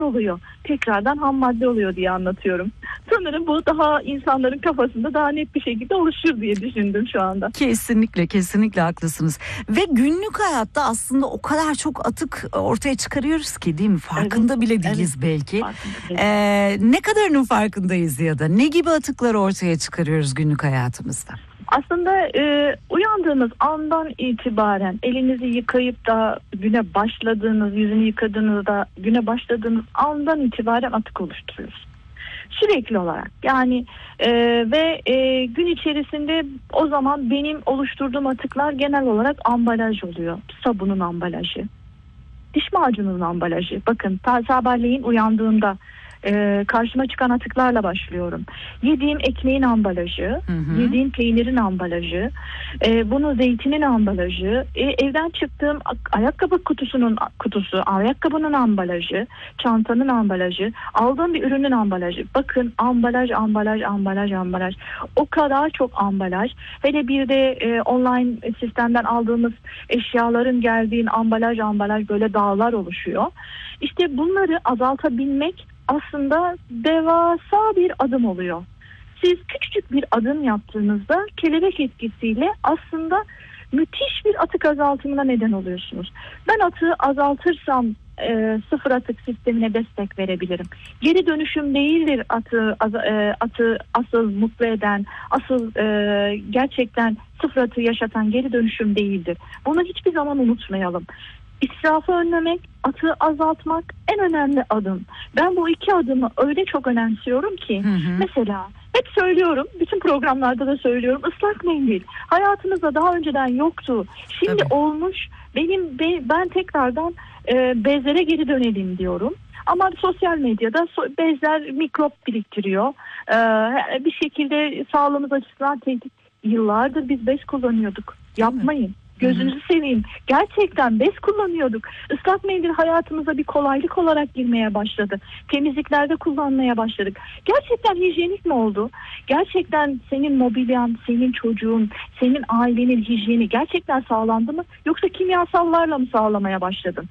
oluyor. Tekrardan ham madde oluyor diye anlatıyorum. Sanırım bu daha insanların kafasında daha net bir şekilde oluşur diye düşündüm şu anda. Kesinlikle haklısınız. Ve günlük hayatta aslında o kadar çok atık ortaya çıkarıyoruz ki, değil mi? Farkında bile değiliz belki. Ne kadarının farkındayız ya da ne gibi atıkları ortaya çıkarıyoruz günlük hayatımızda? Aslında uyandığınız andan itibaren elinizi yıkayıp da güne başladığınız, yüzünü yıkadığınızda güne başladığınız andan itibaren atık oluşturuyoruz. Sürekli olarak yani ve gün içerisinde o zaman benim oluşturduğum atıklar genel olarak ambalaj oluyor. Sabunun ambalajı, diş macununun ambalajı. Bakın sabahleyin uyandığımda karşıma çıkan atıklarla başlıyorum. Yediğim ekmeğin ambalajı, yediğim peynirin ambalajı, bunu zeytinin ambalajı, evden çıktığım ayakkabı kutusu, ayakkabının ambalajı, çantanın ambalajı, aldığım bir ürünün ambalajı. Bakın ambalaj. O kadar çok ambalaj. Hele bir de online sistemden aldığımız eşyaların geldiğin ambalaj böyle dağlar oluşuyor. İşte bunları azaltabilmek aslında devasa bir adım oluyor. Siz küçücük bir adım yaptığınızda kelebek etkisiyle aslında müthiş bir atık azaltımına neden oluyorsunuz. Ben atığı azaltırsam sıfır atık sistemine destek verebilirim. Geri dönüşüm değildir atı asıl mutlu eden, asıl gerçekten sıfır atığı yaşatan geri dönüşüm değildir. Bunu hiçbir zaman unutmayalım. İsrafı önlemek, atığı azaltmak en önemli adım. Ben bu iki adımı öyle çok önemsiyorum ki mesela hep söylüyorum, bütün programlarda da söylüyorum, ıslak mendil hayatımızda daha önceden yoktu. Şimdi olmuş. Ben tekrardan bezlere geri dönelim diyorum. Ama sosyal medyada bezler mikrop biriktiriyor. Bir şekilde sağlığımız açısından tehdit. Yıllardır biz bez kullanıyorduk. Yapmayın. Gözünüzü seveyim. Gerçekten bez kullanıyorduk. Islak mendil hayatımıza bir kolaylık olarak girmeye başladı. Temizliklerde kullanmaya başladık. Gerçekten hijyenik mi oldu? Gerçekten senin mobilyan, senin çocuğun, senin ailenin hijyeni gerçekten sağlandı mı? Yoksa kimyasallarla mı sağlamaya başladın?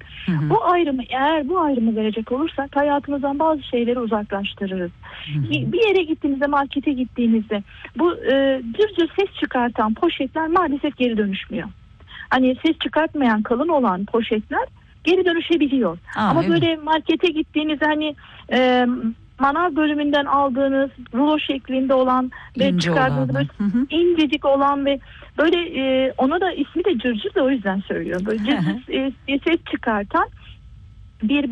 Eğer bu ayrımı verecek olursak hayatımızdan bazı şeyleri uzaklaştırırız. Bir yere gittiğinizde, markete gittiğinizde bu cırcır ses çıkartan poşetler maalesef geri dönüşmüyor. Hani ses çıkartmayan, kalın olan poşetler geri dönüşebiliyor. Ama böyle markete gittiğinizde hani manav bölümünden aldığınız rulo şeklinde olan ve çıkardığınız böyle incecik olan ve böyle ona da ismi de cırcır da o yüzden söylüyorum. Böyle cırcır ses çıkartan bir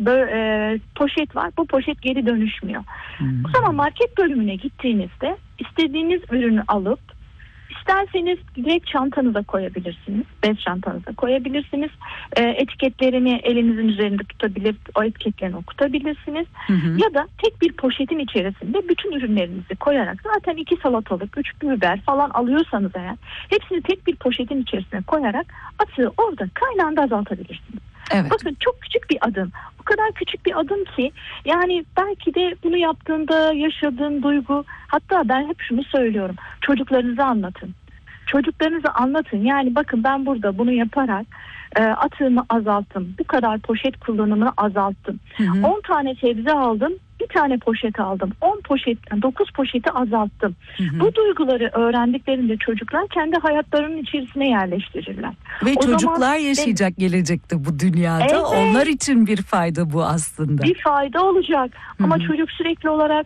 poşet var. Bu poşet geri dönüşmüyor. O zaman market bölümüne gittiğinizde istediğiniz ürünü alıp İsterseniz direkt çantanıza koyabilirsiniz. Bez çantanıza koyabilirsiniz. Etiketlerini elinizin üzerinde tutabilir, o etiketlerini okutabilirsiniz. Ya da tek bir poşetin içerisinde bütün ürünlerinizi koyarak zaten 2 salatalık, 3 biber falan alıyorsanız eğer hepsini tek bir poşetin içerisine koyarak atığı orada kaynağında azaltabilirsiniz. Evet. Bakın çok küçük bir adım. O kadar küçük bir adım ki yani belki de bunu yaptığında yaşadığın duygu, hatta ben hep şunu söylüyorum. Çocuklarınıza anlatın. Çocuklarınıza anlatın. Yani bakın ben burada bunu yaparak atığımı azalttım. Bu kadar poşet kullanımını azalttım. 10 tane sebze aldım. Bir tane poşet aldım. 10 poşetten 9 poşeti azalttım. Bu duyguları öğrendiklerinde çocuklar kendi hayatlarının içerisine yerleştirirler. Ve o çocuklar yaşayacak gelecekte bu dünyada. Evet. Onlar için bir fayda bu aslında. Bir fayda olacak. Ama çocuk sürekli olarak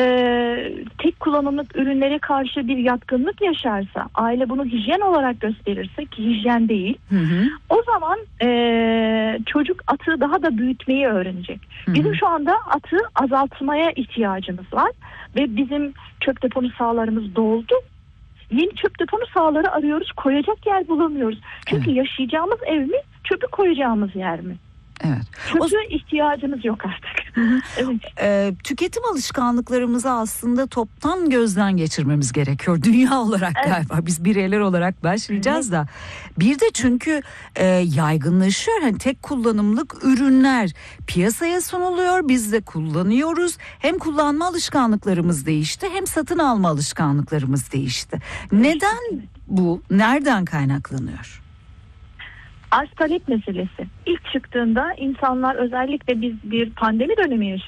tek kullanımlık ürünlere karşı bir yatkınlık yaşarsa, aile bunu hijyen olarak gösterirse ki hijyen değil. O zaman çocuk atığı daha da büyütmeyi öğrenecek. Bizim şu anda atığı azaltmaya ihtiyacımız var ve bizim çöp deponu sahalarımız doldu. Yeni çöp deponu sahaları arıyoruz, koyacak yer bulamıyoruz. Çünkü yaşayacağımız ev mi, çöpü koyacağımız yer mi? Evet. Çöpe ihtiyacımız yok artık. Evet. Tüketim alışkanlıklarımızı aslında toptan gözden geçirmemiz gerekiyor. Dünya olarak galiba biz bireyler olarak başlayacağız da. Bir de çünkü yaygınlaşıyor. Hani tek kullanımlık ürünler piyasaya sunuluyor. Biz de kullanıyoruz. Hem kullanma alışkanlıklarımız değişti, hem satın alma alışkanlıklarımız değişti. Neden bu? Nereden kaynaklanıyor? Arz talep meselesi. İlk çıktığında insanlar, özellikle biz bir pandemi dönemi yaşadık.